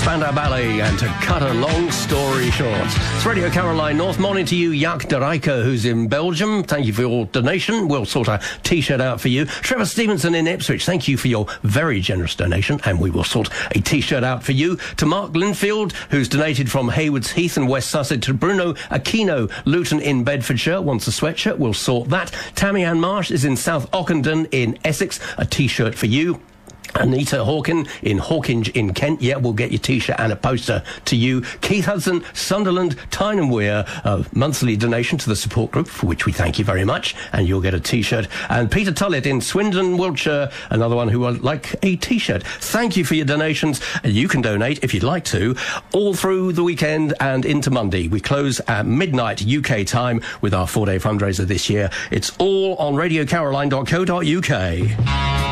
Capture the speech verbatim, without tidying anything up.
Spandau Ballet, and to cut a long story short, it's Radio Caroline North. Morning to you, Jaak de Rijke, who's in Belgium. Thank you for your donation. We'll sort a T-shirt out for you. Trevor Stevenson in Ipswich, thank you for your very generous donation, and we will sort a T-shirt out for you. To Mark Linfield, who's donated from Haywards Heath and West Sussex. To Bruno Aquino, Luton in Bedfordshire, wants a sweatshirt. We'll sort that. Tammy Ann Marsh is in South Ockenden in Essex. A T-shirt for you. Anita Hawkin in Hawkinge in Kent. Yeah, we'll get your T-shirt and a poster to you. Keith Hudson, Sunderland, Tyne and Wear, a monthly donation to the support group, for which we thank you very much, and you'll get a T-shirt. And Peter Tullett in Swindon, Wiltshire, another one who would like a T-shirt. Thank you for your donations. You can donate, if you'd like to, all through the weekend and into Monday. We close at midnight U K time with our four-day fundraiser this year. It's all on radio caroline dot co dot U K.